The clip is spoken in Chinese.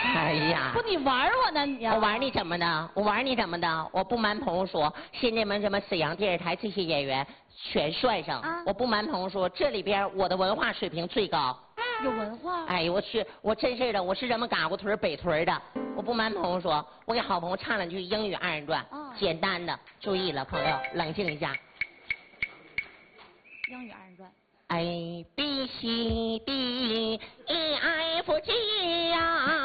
哎呀， 不，你玩我呢你呀？ 我玩你怎么的？我玩你怎么的？我不瞒朋友说，现在们什么沈阳电视台这些演员全算上，我不瞒朋友说，这里边我的文化水平最高。 有文化。 哎，我去，我真是的，我是咱们嘎咕屯北屯的。我不瞒朋友说，我给好朋友唱了句英语二人转，简单的，注意了，朋友，冷静一下。 英语二人转。 A B C D E F G 呀。